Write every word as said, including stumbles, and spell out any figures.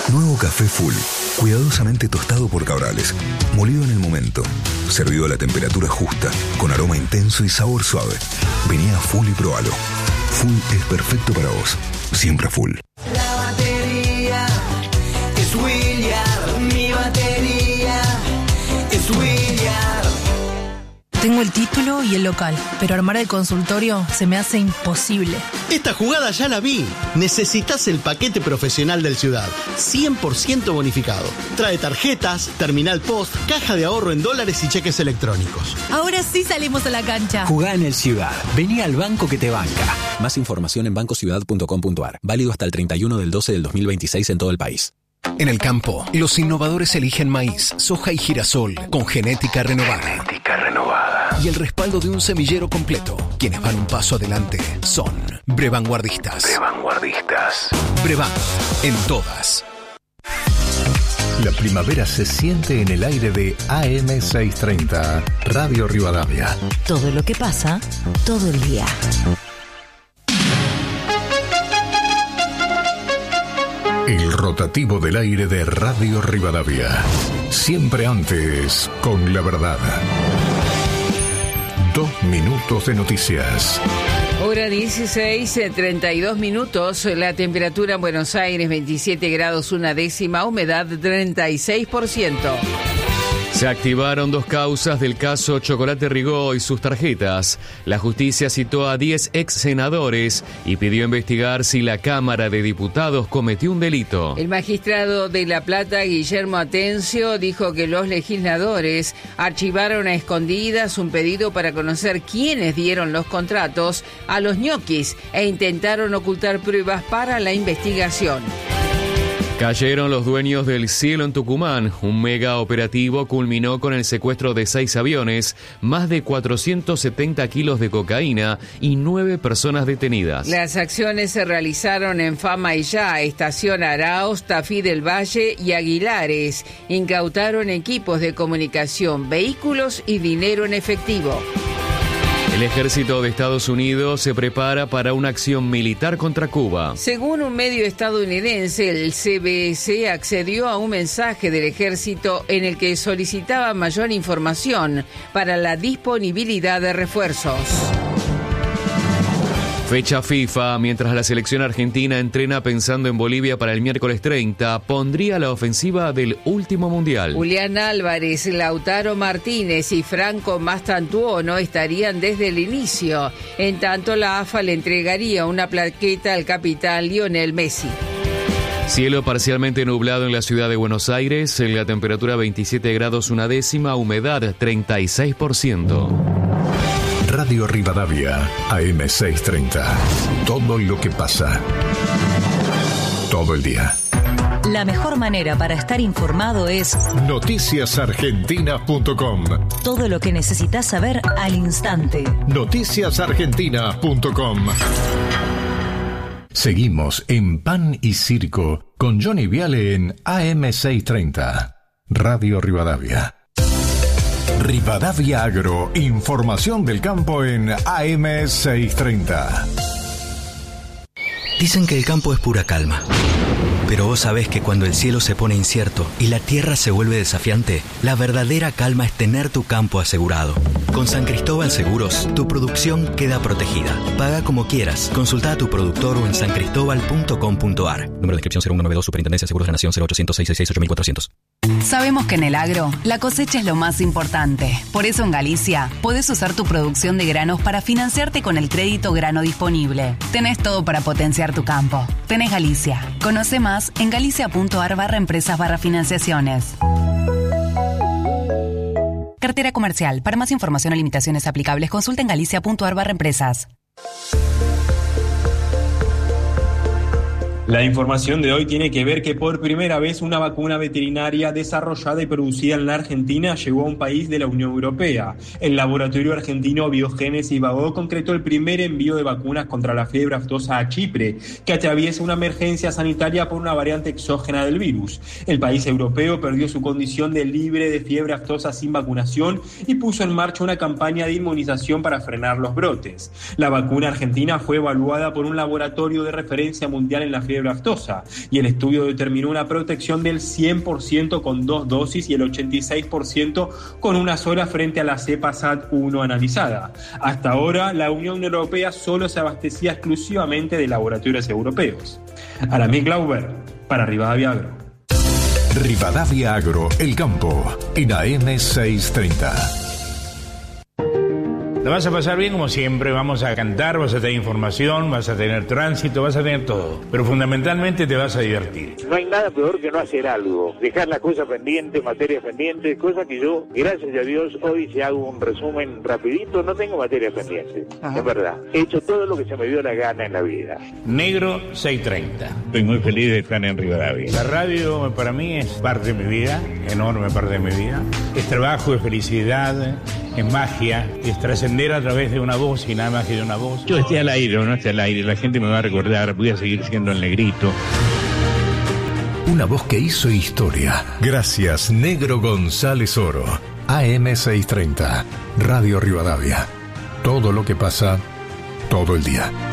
Nuevo café Full, cuidadosamente tostado por Cabrales, molido en el momento, servido a la temperatura justa, con aroma intenso y sabor suave. Vení a Full y probalo. Full es perfecto para vos, siempre Full. La batería es William, mi batería es William. Tengo el título y el local, pero armar el consultorio se me hace imposible. Esta jugada ya la vi. Necesitas el paquete profesional del Ciudad, cien por ciento bonificado. Trae tarjetas, terminal post, caja de ahorro en dólares y cheques electrónicos. Ahora sí salimos a la cancha. Jugá en el Ciudad. Vení al banco que te banca. Más información en banco ciudad punto com punto a r. Válido hasta el treinta y uno del doce del dos mil veintiséis en todo el país. En el campo, los innovadores eligen maíz, soja y girasol con genética renovada. Genética renovada. Y el respaldo de un semillero completo. Quienes van un paso adelante son Brevanguardistas. Brevanguardistas. Brevan, en todas. La primavera se siente en el aire de A M seiscientos treinta, Radio Rivadavia. Todo lo que pasa, todo el día. El rotativo del aire de Radio Rivadavia. Siempre antes, con la verdad. Dos minutos de noticias. Hora dieciséis, treinta y dos minutos. La temperatura en Buenos Aires, veintisiete grados una décima. Humedad, treinta y seis por ciento. Se activaron dos causas del caso Chocolate Rigó y sus tarjetas. La justicia citó a diez ex senadores y pidió investigar si la Cámara de Diputados cometió un delito. El magistrado de La Plata, Guillermo Atencio, dijo que los legisladores archivaron a escondidas un pedido para conocer quiénes dieron los contratos a los ñoquis e intentaron ocultar pruebas para la investigación. Cayeron los dueños del cielo en Tucumán. Un mega operativo culminó con el secuestro de seis aviones, más de cuatrocientos setenta kilos de cocaína y nueve personas detenidas. Las acciones se realizaron en Fama y Ya, Estación Arauz, Tafí del Valle y Aguilares. Incautaron equipos de comunicación, vehículos y dinero en efectivo. El ejército de Estados Unidos se prepara para una acción militar contra Cuba. Según un medio estadounidense, el C B S accedió a un mensaje del ejército en el que solicitaba mayor información para la disponibilidad de refuerzos. Fecha FIFA, mientras la selección argentina entrena pensando en Bolivia para el miércoles treinta, pondría la ofensiva del último mundial. Julián Álvarez, Lautaro Martínez y Franco Mastantuono estarían desde el inicio. En tanto, la A F A le entregaría una plaqueta al capitán Lionel Messi. Cielo parcialmente nublado en la ciudad de Buenos Aires, la temperatura veintisiete grados una décima, humedad treinta y seis por ciento. Radio Rivadavia, A M seiscientos treinta. Todo lo que pasa. Todo el día. La mejor manera para estar informado es noticias argentinas punto com. Todo lo que necesitas saber al instante. noticias argentinas punto com. Seguimos en Pan y Circo con Johnny Viale en A M seiscientos treinta. Radio Rivadavia. Rivadavia Agro, información del campo en A M seiscientos treinta. Dicen que el campo es pura calma. Pero vos sabés que cuando el cielo se pone incierto y la tierra se vuelve desafiante, la verdadera calma es tener tu campo asegurado. Con San Cristóbal Seguros, tu producción queda protegida. Paga como quieras. Consulta a tu productor o en san cristóbal punto com punto a r. Número de inscripción cero uno noventa y dos, Superintendencia de Seguros de la Nación cero ochocientos, seiscientos sesenta y seis, ocho mil cuatrocientos. Sabemos que en el agro, la cosecha es lo más importante. Por eso en Galicia, podés usar tu producción de granos para financiarte con el crédito grano disponible. Tenés todo para potenciar tu campo. Tenés Galicia. Conoce más en galicia punto a r barra empresas barra financiaciones. Cartera comercial. Para más información o limitaciones aplicables, consulta en galicia punto a r barra empresas. La información de hoy tiene que ver que por primera vez una vacuna veterinaria desarrollada y producida en la Argentina llegó a un país de la Unión Europea. El laboratorio argentino Biogénesis Bagó concretó el primer envío de vacunas contra la fiebre aftosa a Chipre, que atraviesa una emergencia sanitaria por una variante exógena del virus. El país europeo perdió su condición de libre de fiebre aftosa sin vacunación y puso en marcha una campaña de inmunización para frenar los brotes. La vacuna argentina fue evaluada por un laboratorio de referencia mundial en la fiebre lactosa, y el estudio determinó una protección del cien por ciento con dos dosis y el ochenta y seis por ciento con una sola frente a la cepa S A T uno analizada. Hasta ahora, la Unión Europea solo se abastecía exclusivamente de laboratorios europeos. Aramis Glauber, para Rivadavia Agro. Rivadavia Agro, el campo, en A M seiscientos treinta. La vas a pasar bien como siempre, vamos a cantar, vas a tener información, vas a tener tránsito, vas a tener todo. Pero fundamentalmente te vas a divertir. No hay nada peor que no hacer algo, dejar las cosas pendientes, materias pendientes, cosas que yo, gracias a Dios, hoy si hago un resumen rapidito, no tengo materias pendientes. Ajá. Es verdad, he hecho todo lo que se me dio la gana en la vida. Negro seiscientos treinta. Estoy muy feliz de estar en Rivadavia. La radio para mí es parte de mi vida, enorme parte de mi vida. Es trabajo, es felicidad, es magia, es trascender a través de una voz y nada más que de una voz. Yo esté al aire o no esté al aire, la gente me va a recordar, voy a seguir siendo el negrito. Una voz que hizo historia. Gracias, Negro González Oro. A M seiscientos treinta, Radio Rivadavia. Todo lo que pasa, todo el día.